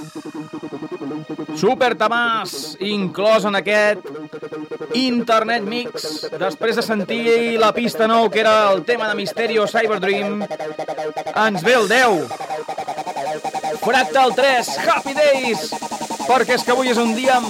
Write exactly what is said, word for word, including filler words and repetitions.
Super tamàs, inclòs en aquest Internet Mix. Després de sentir la pista nou, que era el tema de Mysterio Cyberdream, ens ve el deu. Fractal tres, Happy Days, perquè és que avui és un dia